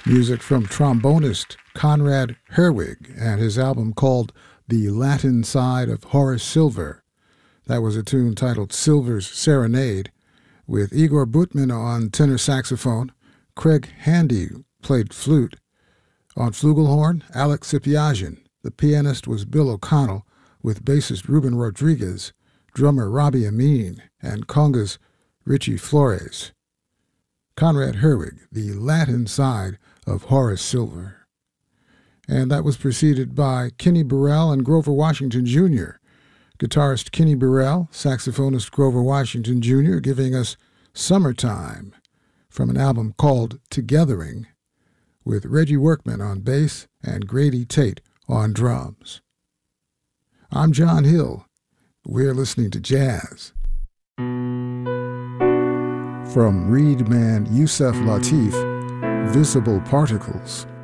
Music from trombonist Conrad Herwig and his album called The Latin Side of Horace Silver. That was a tune titled Silver's Serenade, with Igor Butman on tenor saxophone. Craig Handy played flute. On flugelhorn, Alex Sipiagin. The pianist was Bill O'Connell, with bassist Ruben Rodriguez, drummer Robbie Amin, and congas Richie Flores. Conrad Herwig, The Latin Side of Horace Silver. And that was preceded by Kenny Burrell and Grover Washington Jr. Guitarist Kenny Burrell, saxophonist Grover Washington Jr. giving us Summertime from an album called Togethering, with Reggie Workman on bass and Grady Tate on drums. I'm John Hill. We're listening to jazz. From reed man Yusef Lateef, Visible Particles.